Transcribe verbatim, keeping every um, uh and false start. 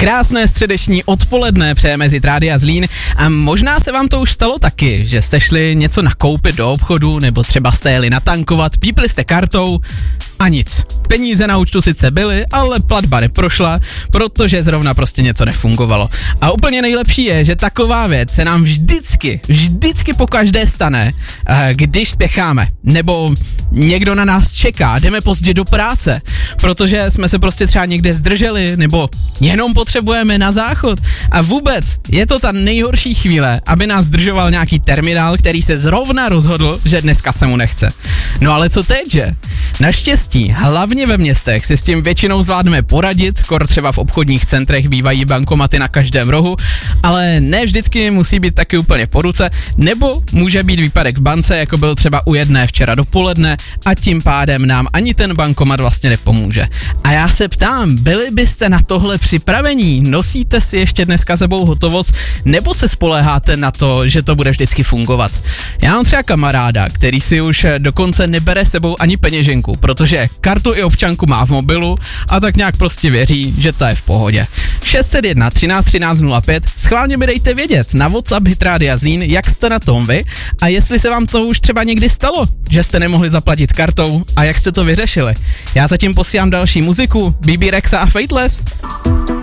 Krásné středeční odpoledne přejeme z Rádia Zlín a možná se vám to už stalo taky, že jste šli něco nakoupit do obchodu nebo třeba jste jeli natankovat, pípli jste kartou a nic. Peníze na účtu sice byly, ale platba neprošla, protože zrovna prostě něco nefungovalo. A úplně nejlepší je, že taková věc se nám vždycky, vždycky pokaždé stane, když spěcháme, nebo někdo na nás čeká, jdeme pozdě do práce, protože jsme se prostě třeba někde zdrželi, nebo jenom potřebujeme na záchod. A vůbec je to ta nejhorší chvíle, aby nás zdržoval nějaký terminál, který se zrovna rozhodl, že dneska se mu nechce. No ale co teď, že? Naštěstí, hlavně ve městech si s tím většinou zvládneme poradit, kor třeba v obchodních centrech bývají bankomaty na každém rohu, ale ne vždycky musí být taky úplně po ruce, nebo může být výpadek v bance, jako byl třeba u jedné včera dopoledne a tím pádem nám ani ten bankomat vlastně nepomůže. A já se ptám, byli byste na tohle připravení? Nosíte si ještě dneska sebou hotovost, nebo se spoléháte na to, že to bude vždycky fungovat? Já mám třeba kamaráda, který si už dokonce nebere sebou ani peněženku, protože kartu i občanku má v mobilu a tak nějak prostě věří, že to je v pohodě. šest set jedna třináct třináct nula pět, schválně mi dejte vědět na WhatsApp Hit Rádia Zlín, jak jste na tom vy a jestli se vám to už třeba někdy stalo, že jste nemohli zaplatit kartou a jak jste to vyřešili. Já zatím posílám další muziku, B B Rexa a Fateless.